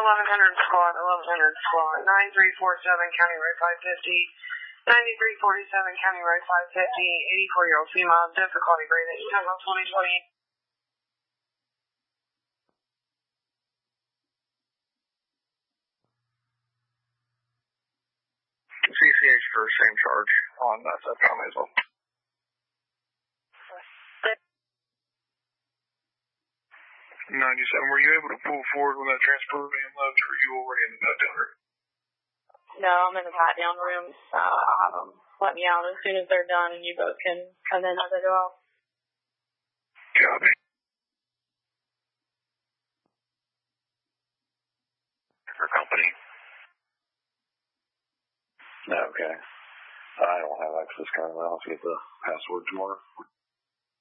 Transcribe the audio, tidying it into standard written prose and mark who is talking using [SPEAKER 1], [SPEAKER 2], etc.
[SPEAKER 1] 1100 squad, 1100 squad, 9347 County Road 550, 9347 County Road 550, 84-year-old female, difficulty rating, 2020.
[SPEAKER 2] CCH for same charge on Southbound Maysville. 97, were you able to pull forward when that transport van loads, or are you already in the pat-down room?
[SPEAKER 1] No, I'm in the pat-down room. I'll have them let me out as soon as they're done, and you both can come in as I go out.
[SPEAKER 2] Copy. For company. Okay. I don't have access currently. I'll have to get the password tomorrow.